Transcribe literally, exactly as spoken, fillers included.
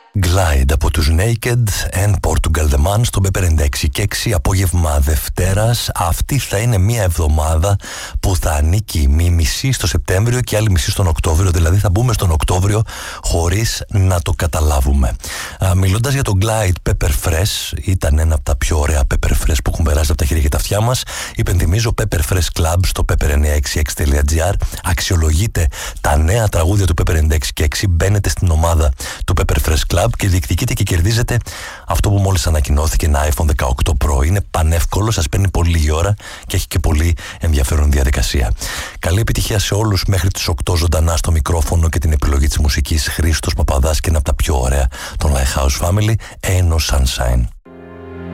Glide από τους Naked and Portugal The Man στο Pepper ενενήντα έξι και έξι απόγευμα Δευτέρας. Αυτή θα είναι μια εβδομάδα που θα ανήκει μία μισή στο Σεπτέμβριο και άλλη μισή στον Οκτώβριο. Δηλαδή θα μπούμε στον Οκτώβριο χωρίς να το καταλάβουμε. Α, μιλώντας για το Glide Pepper Fresh, ήταν ένα από τα πιο ωραία Pepper Fresh που έχουν περάσει από τα χέρια και τα αυτιά μας. Υπενθυμίζω Pepper Fresh Club στο pepper εννιά έξι έξι τελεία τζι άρ. Αξιολογείτε τα νέα τραγούδια του Pepper ενενήντα έξι και έξι. Μπαίνετε στην ομάδα του Pepper Fresh Club και διεκδικείτε και κερδίζετε αυτό που μόλις ανακοινώθηκε, ένα άιφον δεκαοκτώ Pro. Είναι πανεύκολο, σας παίρνει πολύ λίγη ώρα και έχει και πολύ ενδιαφέρον διαδικασία. Καλή επιτυχία σε όλους μέχρι τις οκτώ ζωντανά στο μικρόφωνο και την επιλογή της μουσικής. Χρήστος Παπαδάς και ένα από τα πιο ωραία των Lighthouse Family, Ain't No Sunshine.